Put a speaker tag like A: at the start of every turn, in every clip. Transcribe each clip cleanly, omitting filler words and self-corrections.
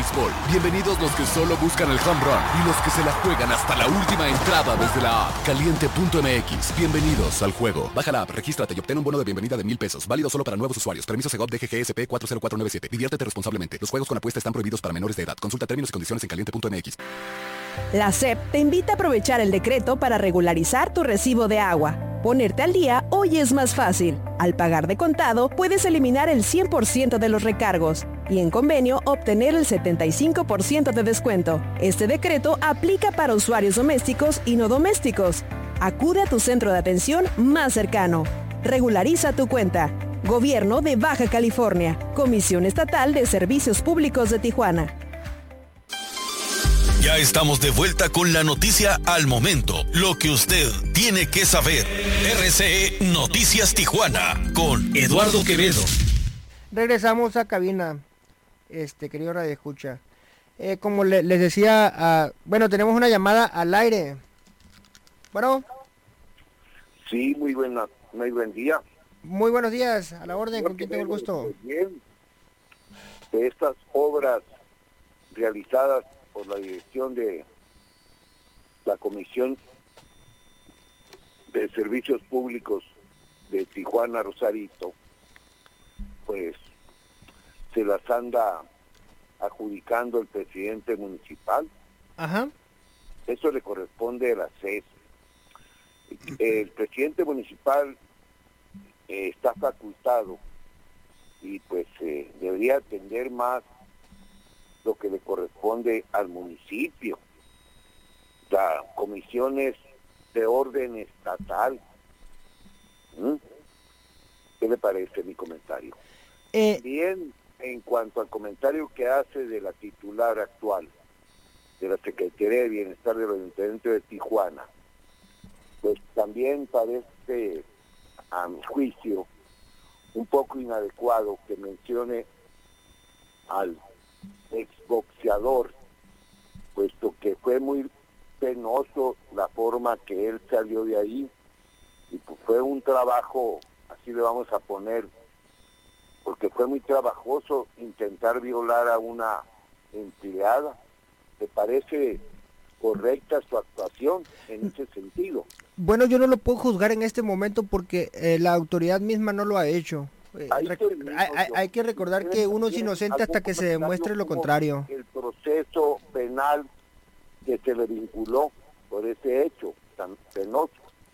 A: béisbol. Bienvenidos los que solo buscan el home run y los que se la juegan hasta la última entrada desde la app Caliente.mx. Bienvenidos al juego. Baja la app, regístrate y obtén un bono de bienvenida de $1,000. Válido solo para nuevos usuarios. Permiso Segov DGGSP 40497. Diviértete responsablemente. Los juegos con apuesta están prohibidos para menores de edad. Consulta términos y condiciones en Caliente.mx.
B: La SEP te invita a aprovechar el decreto para regularizar tu recibo de agua. Ponerte al día hoy es más fácil. Al pagar de contado, puedes eliminar el 100% de los recargos y en convenio obtener el 75% de descuento. Este decreto aplica para usuarios domésticos y no domésticos. Acude a tu centro de atención más cercano. Regulariza tu cuenta. Gobierno de Baja California. Comisión Estatal de Servicios Públicos de Tijuana.
C: Ya estamos de vuelta con la noticia al momento. Lo que usted tiene que saber. RCE Noticias Tijuana con Eduardo Quevedo.
D: Regresamos a cabina, querido Radio Escucha. Como les decía, bueno, tenemos una llamada al aire. Bueno.
E: Sí, muy buen día.
D: Muy buenos días, a la orden, ¿con quién tengo el gusto?
E: Bien, de estas obras realizadas por la dirección de la Comisión de Servicios Públicos de Tijuana, Rosarito, pues se las anda adjudicando el presidente municipal.
D: Ajá.
E: Eso le corresponde a la CES. El presidente municipal está facultado y pues debería atender más lo que le corresponde al municipio. Las comisiones de orden estatal. ¿Qué le parece mi comentario? Bien, en cuanto al comentario que hace de la titular actual de la Secretaría de Bienestar del Ayuntamiento de Tijuana, pues también parece, a mi juicio, un poco inadecuado que mencione al exboxeador, puesto que fue muy penoso la forma que él salió de ahí, y pues fue un trabajo, así le vamos a poner, porque fue muy trabajoso intentar violar a una empleada. ¿Te parece correcta su actuación en ese sentido?
D: Bueno, yo no lo puedo juzgar en este momento porque la autoridad misma no lo ha hecho. Hay que recordar que uno es inocente hasta que se demuestre lo contrario.
E: El proceso penal que se le vinculó por ese hecho tan penoso.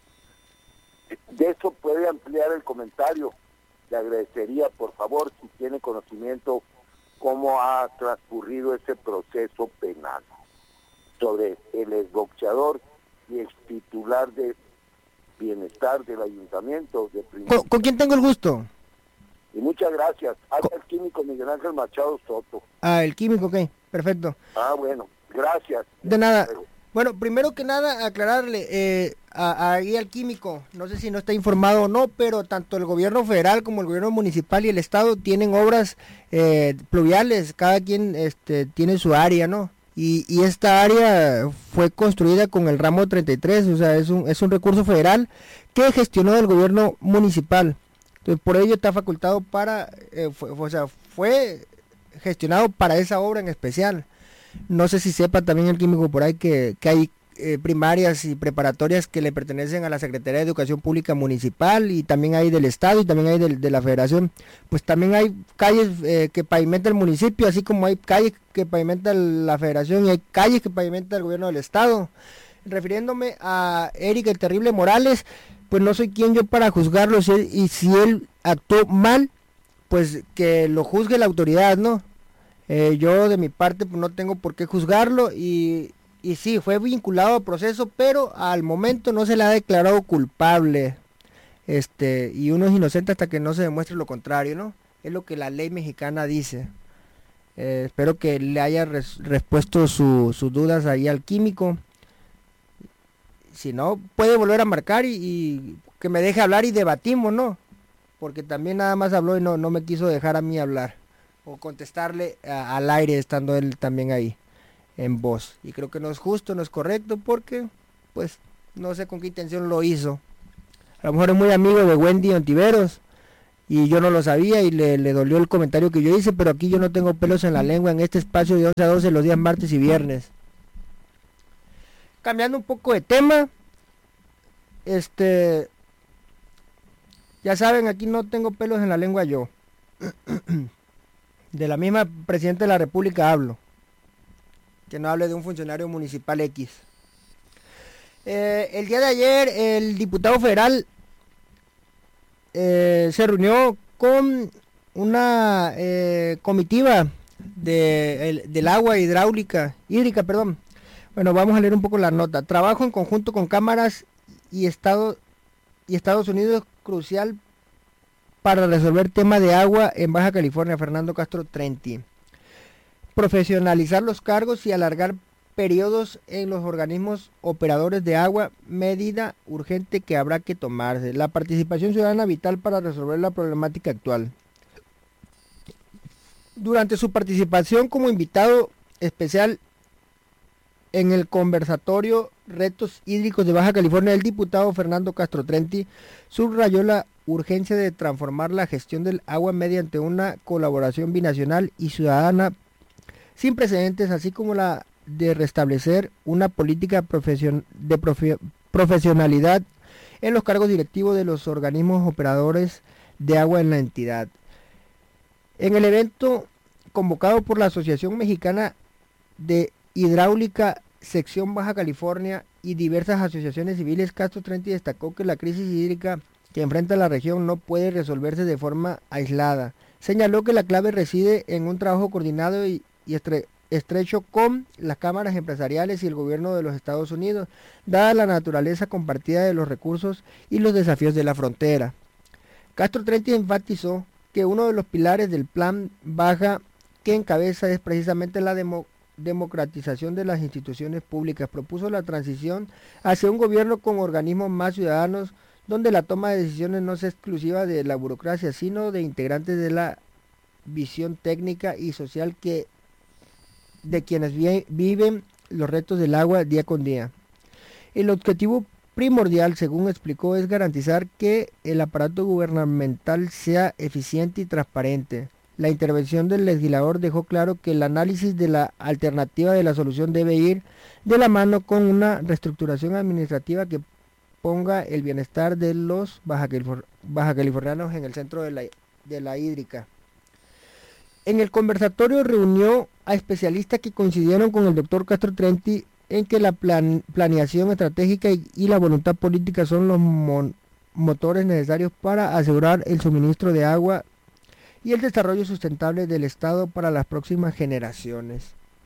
E: De eso puede ampliar el comentario. Le agradecería, por favor, si tiene conocimiento, cómo ha transcurrido ese proceso penal sobre el exboxeador y ex titular de Bienestar del Ayuntamiento de Primero.
D: ¿Con quién tengo el gusto?
E: Y muchas gracias. Habla el químico Miguel Ángel Machado Soto.
D: El químico, ok, perfecto.
E: Bueno, gracias.
D: De nada. Bueno, primero que nada, aclararle ahí al químico, no sé si no está informado o no, pero tanto el gobierno federal como el gobierno municipal y el estado tienen obras pluviales, cada quien tiene su área, ¿no? Y esta área fue construida con el ramo 33, o sea, es un recurso federal que gestionó el gobierno municipal. Entonces, por ello está facultado para, fue gestionado para esa obra en especial. No sé si sepa también el químico por ahí que hay primarias y preparatorias que le pertenecen a la Secretaría de Educación Pública Municipal y también hay del Estado y también hay de la Federación. Pues también hay calles que pavimenta el municipio, así como hay calles que pavimenta la Federación y hay calles que pavimenta el gobierno del Estado. Refiriéndome a Eric el Terrible Morales, pues no soy quien yo para juzgarlo, y si él actuó mal, pues que lo juzgue la autoridad, ¿no? Yo de mi parte pues no tengo por qué juzgarlo y sí, fue vinculado al proceso, pero al momento no se le ha declarado culpable, y uno es inocente hasta que no se demuestre lo contrario, ¿no? Es lo que la ley mexicana dice. Espero que le haya respuesto sus dudas ahí al químico. Si no, puede volver a marcar y que me deje hablar y debatimos, ¿no? Porque también nada más habló y no me quiso dejar a mí hablar o contestarle al aire estando él también ahí en voz. Y creo que no es justo, no es correcto porque, pues, no sé con qué intención lo hizo. A lo mejor es muy amigo de Wendy Ontiveros y yo no lo sabía y le dolió el comentario que yo hice, pero aquí yo no tengo pelos en la lengua en este espacio de 11 a 12 los días martes y viernes. Cambiando un poco de tema, ya saben, aquí no tengo pelos en la lengua yo. De la misma presidenta de la República hablo. Que no hable de un funcionario municipal X. El día de ayer el diputado federal se reunió con una comitiva del agua hídrica. Bueno, vamos a leer un poco la nota. Trabajo en conjunto con cámaras y Estados Unidos crucial para resolver tema de agua en Baja California. Fernando Castro Trenti. Profesionalizar los cargos y alargar periodos en los organismos operadores de agua, medida urgente que habrá que tomarse. La participación ciudadana vital para resolver la problemática actual. Durante su participación como invitado especial en el conversatorio Retos Hídricos de Baja California, el diputado Fernando Castro Trenti subrayó la urgencia de transformar la gestión del agua mediante una colaboración binacional y ciudadana sin precedentes, así como la de restablecer una política de profesionalidad en los cargos directivos de los organismos operadores de agua en la entidad. En el evento convocado por la Asociación Mexicana de Hidráulica Sección Baja California y diversas asociaciones civiles, Castro Trenti destacó que la crisis hídrica que enfrenta la región no puede resolverse de forma aislada. Señaló que la clave reside en un trabajo coordinado y estrecho con las cámaras empresariales y el gobierno de los Estados Unidos, dada la naturaleza compartida de los recursos y los desafíos de la frontera. Castro Trenti enfatizó que uno de los pilares del Plan Baja que encabeza es precisamente la democratización de las instituciones públicas. Propuso la transición hacia un gobierno con organismos más ciudadanos, donde la toma de decisiones no sea exclusiva de la burocracia, sino de integrantes de la visión técnica y social de quienes viven los retos del agua día con día. El objetivo primordial, según explicó, es garantizar que el aparato gubernamental sea eficiente y transparente. La intervención del legislador dejó claro que el análisis de la alternativa de la solución debe ir de la mano con una reestructuración administrativa que ponga el bienestar de los bajacalifornianos en el centro de la hídrica. En el conversatorio reunió a especialistas que coincidieron con el doctor Castro Trenti en que la planeación estratégica y la voluntad política son los motores necesarios para asegurar el suministro de agua y el desarrollo sustentable del Estado para las próximas generaciones.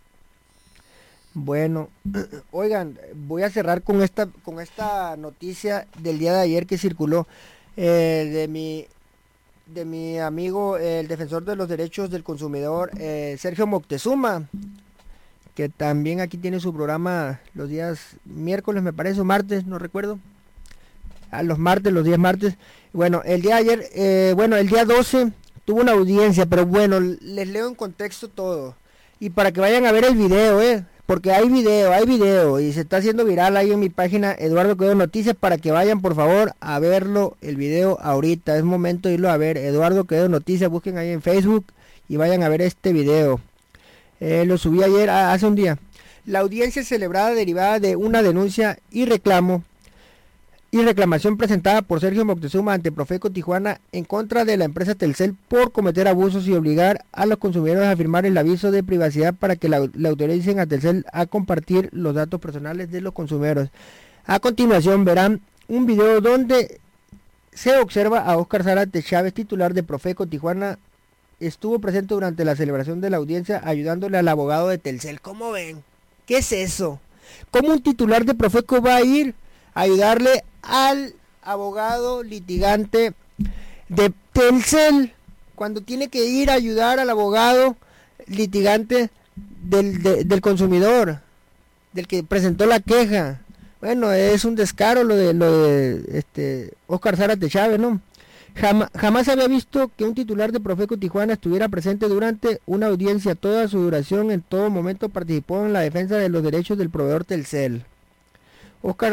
D: Bueno, oigan, voy a cerrar con esta noticia del día de ayer que circuló de mi amigo, el defensor de los derechos del consumidor, Sergio Moctezuma, que también aquí tiene su programa los días miércoles, me parece, o martes, no recuerdo. Los días martes. Bueno, el día de ayer, el día 12 tuvo una audiencia, pero bueno, les leo en contexto todo. Y para que vayan a ver el video, porque hay video, y se está haciendo viral ahí en mi página Eduardo Quevedo Noticias, para que vayan por favor a verlo, el video ahorita, es momento de irlo a ver, Eduardo Quevedo Noticias, busquen ahí en Facebook y vayan a ver este video. Lo subí ayer, hace un día. La audiencia celebrada derivada de una denuncia y reclamación presentada por Sergio Moctezuma ante Profeco Tijuana en contra de la empresa Telcel por cometer abusos y obligar a los consumidores a firmar el aviso de privacidad para que le autoricen a Telcel a compartir los datos personales de los consumidores. A continuación verán un video donde se observa a Óscar Zárate Chávez, titular de Profeco Tijuana. Estuvo presente durante la celebración de la audiencia ayudándole al abogado de Telcel. ¿Cómo ven? ¿Qué es eso? ¿Cómo un titular de Profeco va a ir a ayudarle al abogado litigante de Telcel cuando tiene que ir a ayudar al abogado litigante del consumidor, del que presentó la queja? Bueno, es un descaro lo de Óscar Zárate Chávez, ¿no? Jamás había visto que un titular de Profeco Tijuana estuviera presente durante una audiencia. Toda su duración, en todo momento participó en la defensa de los derechos del proveedor Telcel. Óscar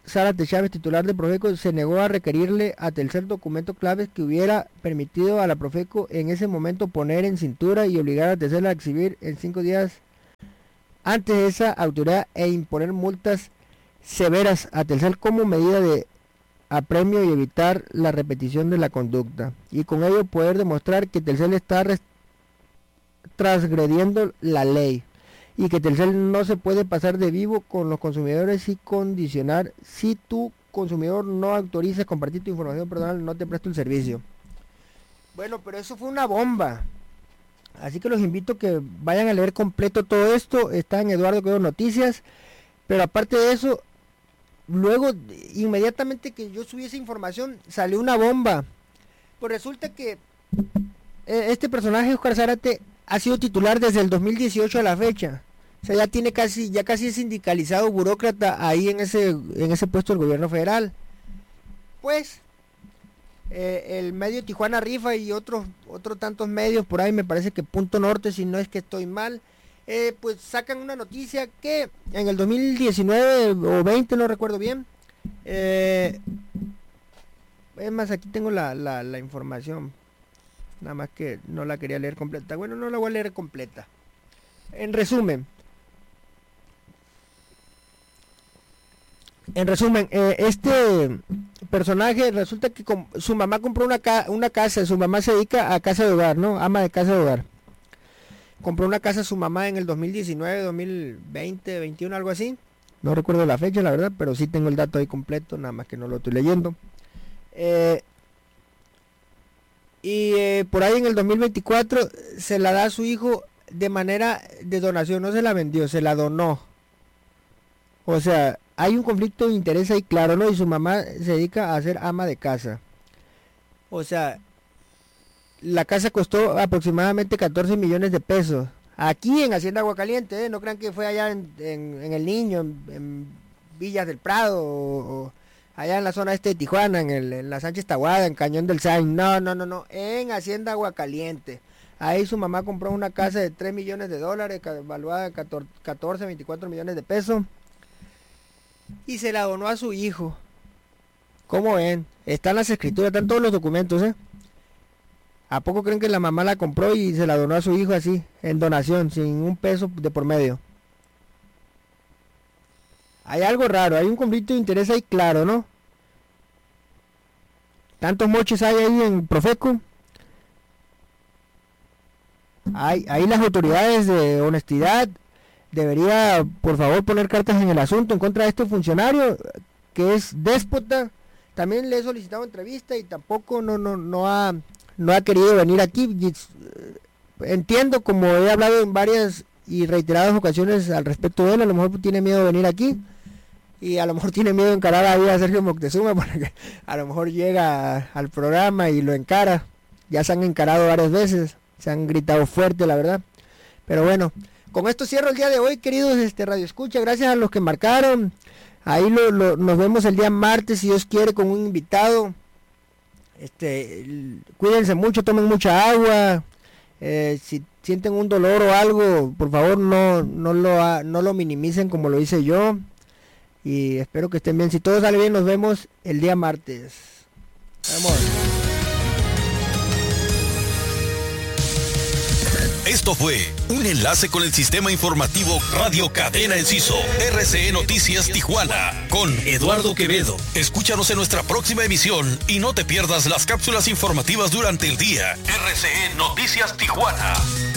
D: Zárate Chávez, titular de Profeco, se negó a requerirle a Telcel documentos claves que hubiera permitido a la Profeco en ese momento poner en cintura y obligar a Telcel a exhibir en 5 días antes de esa autoridad e imponer multas severas a Telcel como medida de apremio y evitar la repetición de la conducta, y con ello poder demostrar que Telcel está transgrediendo la ley y que Telcel no se puede pasar de vivo con los consumidores y condicionar: si tu consumidor no autoriza compartir tu información personal, no te presto el servicio. Bueno, pero eso fue una bomba, así que los invito a que vayan a leer completo todo esto. Está en Eduardo Quevedo Noticias. Pero aparte de eso, luego, inmediatamente que yo subí esa información, salió una bomba. Pues resulta que este personaje, Óscar Zárate, ha sido titular desde el 2018 a la fecha. O sea, ya casi es sindicalizado, burócrata ahí en ese puesto del gobierno federal. Pues el medio Tijuana Rifa y otros tantos medios por ahí, me parece que Punto Norte, si no es que estoy mal, pues sacan una noticia que en el 2019 o 20, no recuerdo bien, es más, aquí tengo la información, nada más que no la quería leer completa. Bueno, no la voy a leer completa. En resumen, este personaje resulta que su mamá compró una casa. Su mamá se dedica a casa de hogar, ¿no? Ama de casa de hogar. Compró una casa su mamá en el 2019, 2020, 21, algo así. No recuerdo la fecha, la verdad, pero sí tengo el dato ahí completo, nada más que no lo estoy leyendo. Por ahí en el 2024 se la da a su hijo de manera de donación, no se la vendió, se la donó. O sea, hay un conflicto de interés ahí claro, ¿no? Y su mamá se dedica a ser ama de casa. O sea, la casa costó aproximadamente 14 millones de pesos. Aquí en Hacienda Aguacaliente, no crean que fue allá en El Niño, en Villas del Prado, o allá en la zona este de Tijuana, en la Sánchez Tahuada, en Cañón del Sain. No, en Hacienda Aguacaliente. Ahí su mamá compró una casa de 3 millones de dólares, evaluada en 14, 24 millones de pesos. Y se la donó a su hijo. ¿Cómo ven? Están las escrituras, están todos los documentos, ¿A poco creen que la mamá la compró y se la donó a su hijo así, en donación, sin un peso de por medio? Hay algo raro, hay un conflicto de interés ahí claro, ¿no? Tantos moches hay ahí en Profeco. Ahí las autoridades de honestidad debería, por favor, poner cartas en el asunto en contra de este funcionario que es déspota. También le he solicitado entrevista y tampoco no ha querido venir aquí. Entiendo, como he hablado en varias y reiteradas ocasiones al respecto de él, a lo mejor tiene miedo de venir aquí y a lo mejor tiene miedo de encarar ahí a Sergio Moctezuma, porque a lo mejor llega al programa y lo encara. Ya se han encarado varias veces, se han gritado fuerte, la verdad. Pero bueno, con esto cierro el día de hoy, queridos Radio Escucha. Gracias a los que marcaron. Ahí nos vemos el día martes, si Dios quiere, con un invitado. Cuídense mucho, tomen mucha agua. Si sienten un dolor o algo, por favor no lo minimicen como lo hice yo. Y espero que estén bien. Si todo sale bien, nos vemos el día martes. Vamos.
C: Esto fue un enlace con el sistema informativo Radio Cadena Enciso, RCE Noticias Tijuana, con Eduardo Quevedo. Escúchanos en nuestra próxima emisión y no te pierdas las cápsulas informativas durante el día. RCE Noticias Tijuana.